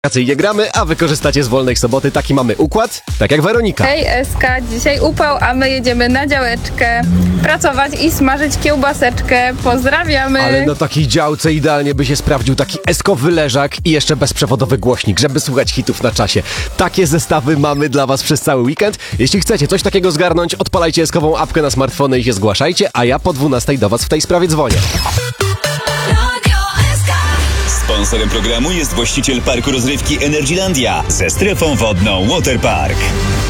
Nie gramy, a wy korzystacie z wolnej soboty. Taki mamy układ, tak jak Weronika. Hej Eska, dzisiaj upał, a my jedziemy na działeczkę pracować i smażyć kiełbaseczkę. Pozdrawiamy! Ale na takiej działce idealnie by się sprawdził taki eskowy leżak i jeszcze bezprzewodowy głośnik, żeby słuchać hitów na czasie. Takie zestawy mamy dla was przez cały weekend. Jeśli chcecie coś takiego zgarnąć, odpalajcie eskową apkę na smartfony i się zgłaszajcie, a ja po 12 do was w tej sprawie dzwonię. Sponsorem programu jest właściciel parku rozrywki Energylandia ze strefą wodną Waterpark.